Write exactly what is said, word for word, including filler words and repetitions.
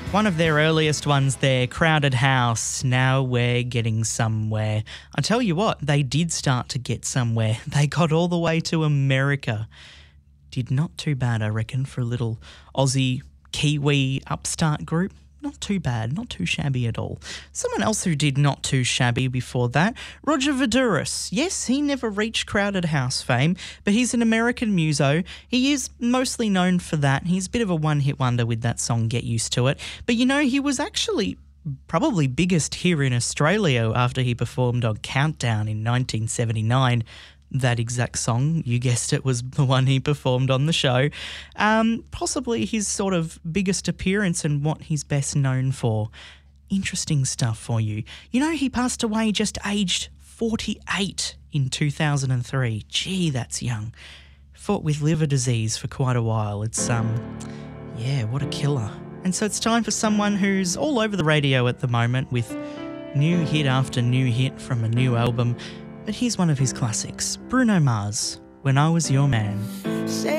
One of their earliest ones there, Crowded House, Now We're Getting Somewhere. I tell you what, they did start to get somewhere. They got all the way to America. Did not too bad, I reckon, for a little Aussie, Kiwi upstart group. Not too bad, not too shabby at all. Someone else who did not too shabby before that, Roger Voudouris. Yes, he never reached Crowded House fame, but he's an American muso. He is mostly known for that. He's a bit of a one-hit wonder with that song, Get Used to It. But you know, he was actually probably biggest here in Australia after he performed on Countdown in nineteen seventy-nine. That exact song, you guessed it, was the one he performed on the show. Um, possibly his sort of biggest appearance and what he's best known for. Interesting stuff for you. You know, he passed away just aged forty-eight in two thousand three. Gee, that's young. Fought with liver disease for quite a while. It's, um, yeah, what a killer. And so it's time for someone who's all over the radio at the moment with new hit after new hit from a new album. But here's one of his classics, Bruno Mars, When I Was Your Man.